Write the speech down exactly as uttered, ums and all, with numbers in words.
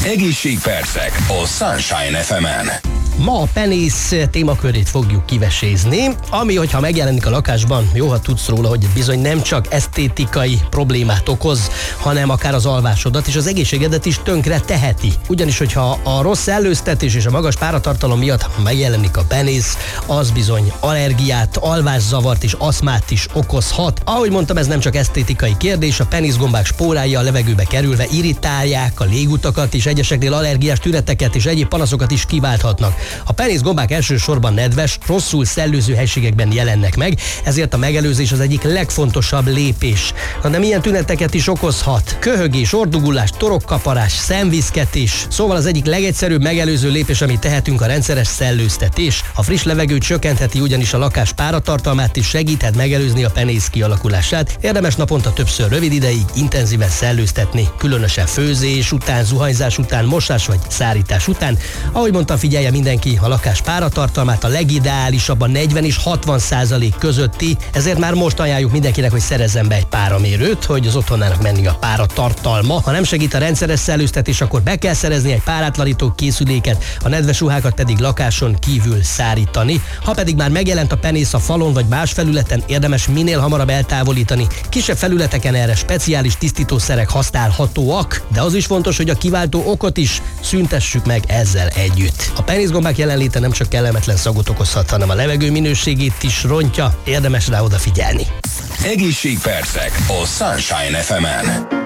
Egészségpercek a Sunshine ef emen. Ma a penész témakörét fogjuk kivesézni, ami, hogyha megjelenik a lakásban, jó, ha tudsz róla, hogy bizony nem csak esztétikai problémát okoz, hanem akár az alvásodat és az egészségedet is tönkre teheti. Ugyanis, hogyha a rossz szellőztetés és a magas páratartalom miatt megjelenik a penész, az bizony allergiát, alvászavart és aszmát is okozhat. Ahogy mondtam, ez nem csak esztétikai kérdés, a penészgombák spórái a levegőbe kerülve irritálják a légutakat, és egyeseknél allergiás tüneteket és egyéb panaszokat is kiválthatnak. A penészgombák elsősorban nedves, rosszul szellőző helységekben jelennek meg, ezért a megelőzés az egyik legfontosabb lépés. Na de milyen tüneteket is okozhat? Köhögés, ordugullás, torokkaparás, szemviszketés. Szóval az egyik legegyszerűbb megelőző lépés, amit tehetünk, a rendszeres szellőztetés. A friss levegőt csökkentheti ugyanis a lakás páratartalmát és segíthet megelőzni a penész kialakulását. Érdemes naponta többször rövid ideig intenzíven szellőztetni, különösen főzés után, zuhanyzás után, mosás vagy szárítás után. Ahogy mondtam, figyelje mindenki a lakás páratartalmát, a legideálisabb a negyven és hatvan százalék közötti, ezért már most ajánljuk mindenkinek, hogy szerezzen be egy páramérőt, hogy az otthonának menni a páratartalma. Ha nem segít a rendszeres szellőztetés, akkor be kell szerezni egy párátlanító készüléket, a nedves ruhákat pedig lakáson kívül szárítani. Ha pedig már megjelent a penész a falon vagy más felületen, érdemes minél hamarabb eltávolítani. Kisebb felületeken erre speciális tisztítószerek használhatóak, de az is fontos, hogy a kiváltó okot is szüntessük meg ezzel együtt. A penészgombák jelenléte nem csak kellemetlen szagot okozhat, hanem a levegő minőségét is rontja, érdemes rá odafigyelni. Egészségpercek a Sunshine ef emen.